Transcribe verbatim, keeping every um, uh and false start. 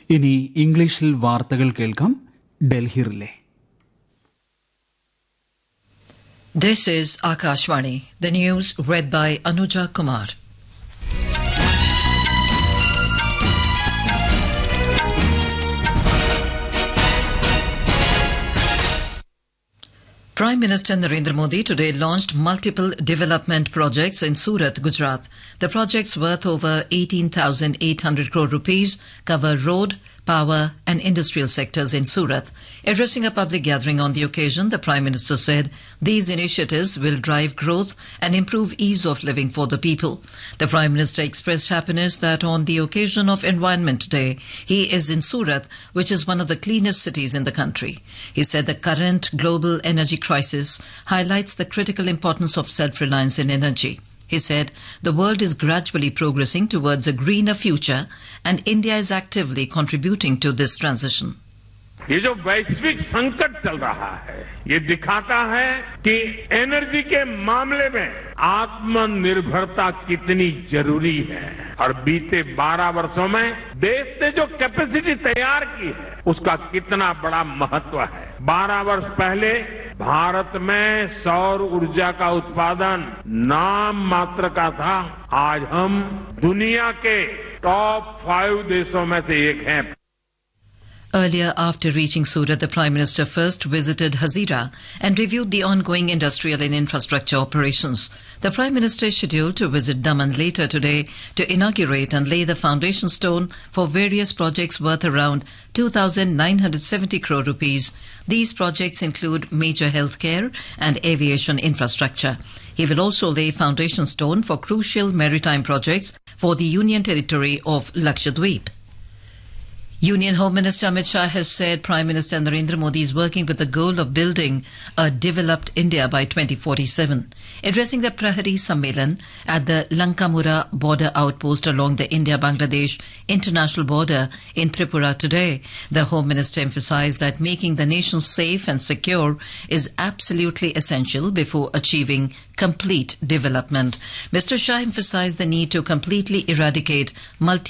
ഇനി ഇംഗ്ലീഷിൽ വാർത്തകൾ കേൾക്കാം. Delhi relay. This is Akashvani. The news read by Anuja Kumar. Prime Minister Narendra Modi today launched multiple development projects in Surat, Gujarat. The projects worth over eighteen thousand eight hundred crore rupees cover road, power and industrial sectors in Surat. Addressing a public gathering on the occasion, the Prime Minister said these initiatives will drive growth and improve ease of living for the people. The Prime Minister expressed happiness that on the occasion of Environment Day, he is in Surat, which is one of the cleanest cities in the country. He said the current global energy crisis highlights the critical importance of self-reliance in energy. He said the world is gradually progressing towards a greener future and India is actively contributing to this transition. ये जो वैश्विक संकट चल रहा है, ये दिखाता है कि एनर्जी के मामले में आत्मनिर्भरता कितनी जरूरी है और बीते बारह वर्षों में देश ने जो कैपेसिटी तैयार की है उसका कितना बड़ा महत्व है. बारह वर्ष पहले भारत में सौर ऊर्जा का उत्पादन नाम मात्र का था. आज हम दुनिया के टॉप फाइव देशों में से एक हैं. Earlier, after reaching Surat, the Prime Minister first visited Hazira and reviewed the ongoing industrial and infrastructure operations. The Prime Minister is scheduled to visit Daman later today to inaugurate and lay the foundation stone for various projects worth around two thousand nine hundred seventy crore rupees. These projects include major healthcare and aviation infrastructure. He will also lay foundation stone for crucial maritime projects for the Union Territory of Lakshadweep. Union Home Minister Amit Shah has said Prime Minister Narendra Modi is working with the goal of building a developed India by twenty forty-seven. Addressing the Prahari Sammelan at the Lankamura border outpost along the India-Bangladesh international border in Tripura today, the Home Minister emphasized that making the nation safe and secure is absolutely essential before achieving complete development. Mister Shah emphasized the need to completely eradicate multi